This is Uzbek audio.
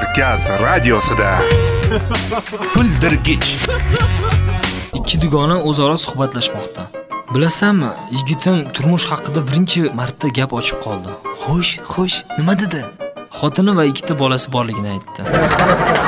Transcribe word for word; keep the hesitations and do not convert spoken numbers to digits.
Markaz radiosida. Kuldirgich. Ikki dugona o'zaro suhbatlashmoqda. Bilasanmi, yigitim turmush haqida birinchi marta gap ochib qoldi. Xo'sh, xo'sh, nima dedi? Xotini va ikkita bolasi borligini aytdi.